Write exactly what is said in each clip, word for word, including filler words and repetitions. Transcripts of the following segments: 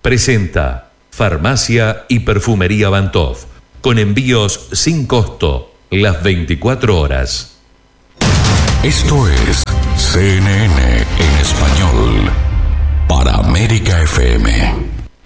presenta Farmacia y Perfumería Bantov, con envíos sin costo las veinticuatro horas. Esto es C N N en español para América F M.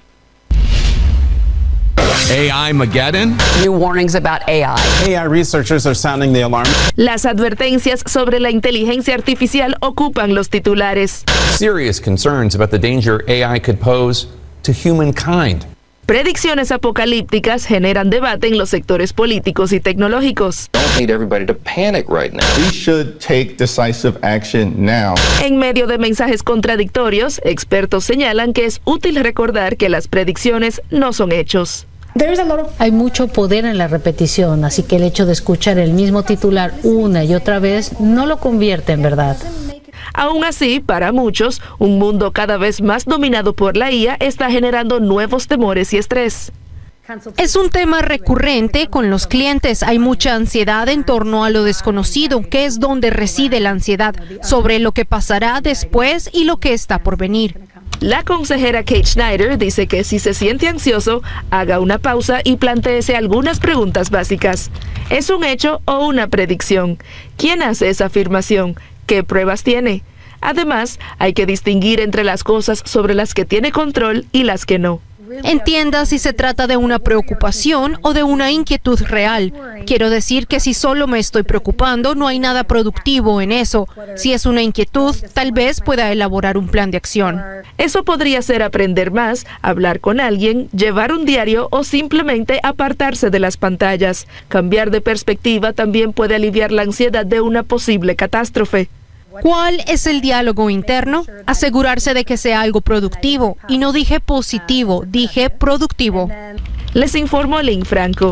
A I Mageddon. New warnings about A I. A I researchers are sounding the alarm. Las advertencias sobre la inteligencia artificial ocupan los titulares. Serious concerns about the danger A I could pose to humankind. Predicciones apocalípticas generan debate en los sectores políticos y tecnológicos. Don't need everybody to panic right now. We should take decisive action now. En medio de mensajes contradictorios, expertos señalan que es útil recordar que las predicciones no son hechos. Hay mucho poder en la repetición, así que el hecho de escuchar el mismo titular una y otra vez no lo convierte en verdad. Aún así, para muchos, un mundo cada vez más dominado por la I A está generando nuevos temores y estrés. Es un tema recurrente con los clientes. Hay mucha ansiedad en torno a lo desconocido, que es donde reside la ansiedad, sobre lo que pasará después y lo que está por venir. La consejera Kate Schneider dice que si se siente ansioso, haga una pausa y plantéese algunas preguntas básicas. ¿Es un hecho o una predicción? ¿Quién hace esa afirmación? ¿Qué pruebas tiene? Además, hay que distinguir entre las cosas sobre las que tiene control y las que no. Entienda si se trata de una preocupación o de una inquietud real. Quiero decir que si solo me estoy preocupando, no hay nada productivo en eso. Si es una inquietud, tal vez pueda elaborar un plan de acción. Eso podría ser aprender más, hablar con alguien, llevar un diario o simplemente apartarse de las pantallas. Cambiar de perspectiva también puede aliviar la ansiedad de una posible catástrofe. ¿Cuál es el diálogo interno? Asegurarse de que sea algo productivo. Y no dije positivo, dije productivo. Les informó Lynn Franco.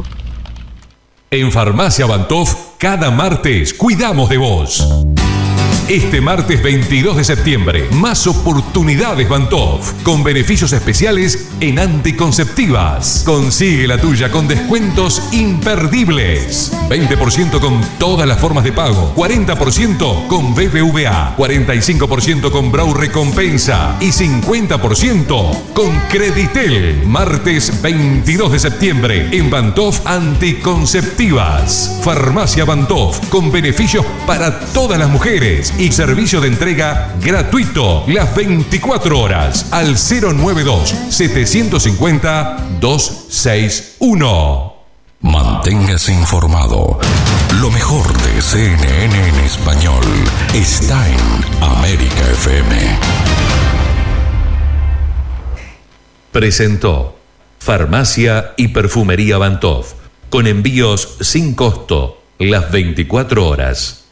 En Farmacia Bantov, cada martes cuidamos de vos. Este martes veintidós de septiembre, más oportunidades Bantov, con beneficios especiales en anticonceptivas. Consigue la tuya con descuentos imperdibles. veinte por ciento con todas las formas de pago, cuarenta por ciento con B B V A, cuarenta y cinco por ciento con Brau Recompensa y cincuenta por ciento con Creditel. Martes veintidós de septiembre en Bantov Anticonceptivas. Farmacia Bantov, con beneficios para todas las mujeres y servicio de entrega gratuito las veinticuatro horas al cero noventa y dos, setecientos cincuenta, doscientos sesenta y uno. Manténgase informado. Lo mejor de C N N en español está en América F M. Presentó Farmacia y Perfumería Bantov, con envíos sin costo las veinticuatro horas.